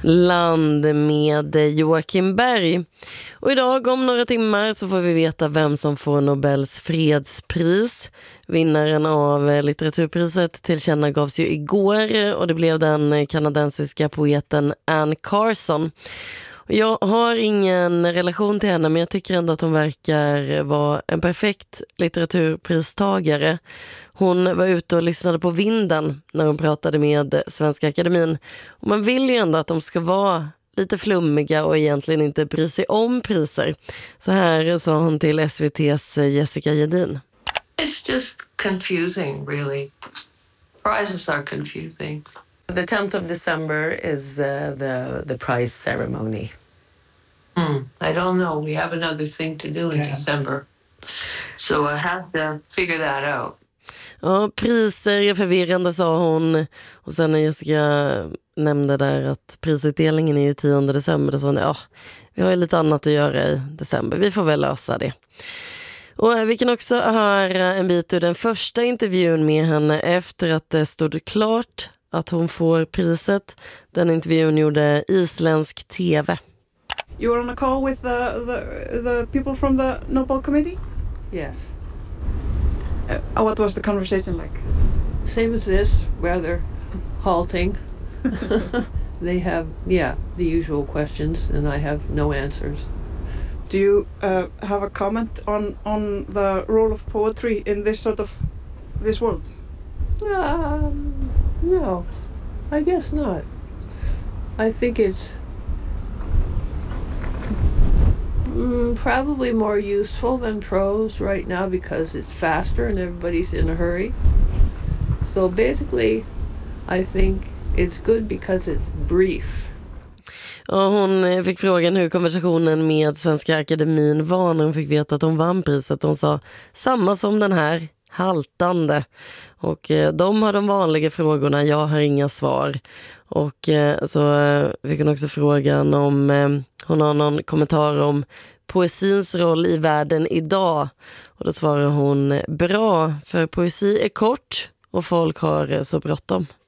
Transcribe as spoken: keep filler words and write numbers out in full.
Land med Joakim Berg. Och idag om några timmar så får vi veta vem som får Nobels fredspris. Vinnaren av litteraturpriset tillkännagavs ju igår och det blev den kanadensiska poeten Anne Carson. Jag har ingen relation till henne, men jag tycker ändå att hon verkar vara en perfekt litteraturpristagare. Hon var ute och lyssnade på vinden när hon pratade med Svenska Akademin. Och man vill ju ändå att de ska vara lite flummiga och egentligen inte bry sig om priser. Så här sa hon till S V T:s Jessica Gedin. It's just confusing, really. Prizes are confusing. The tenth of December is uh, the the prize ceremony. Hmm. I don't know. We have another thing to do in yeah. December. So I have to figure that out. Ja, priser är förvirrande, sa hon. Och sen när Jessica nämnde där att prisutdelningen är ju tionde december, då sa hon, ja, vi har ju lite annat att göra i december. Vi får väl lösa det. Och vi kan också höra en bit ur den första intervjun med henne efter att det stod klart att hon får priset. Den intervjun gjorde isländsk tv. You were on a call with the, the, the people from the Nobel Committee? Yes. Uh, what was the conversation like? Same as this, rather halting. They have, yeah, the usual questions and I have no answers. Do you uh, have a comment on, on the role of poetry in this sort of, this world? Um, no, I guess not. I think it's mm, probably more useful than prose right now because it's faster and everybody's in a hurry. So basically, I think it's good because it's brief. Ja, hon fick frågan hur konversationen med Svenska Akademin var när hon fick veta att hon vann priset. Hon sa samma som den här, haltande. Och eh, de har de vanliga frågorna, jag har inga svar. Och eh, så eh, fick hon också frågan om eh, hon har någon kommentar om poesins roll i världen idag. Och då svarar hon, bra, för poesi är kort och folk har eh, så bråttom.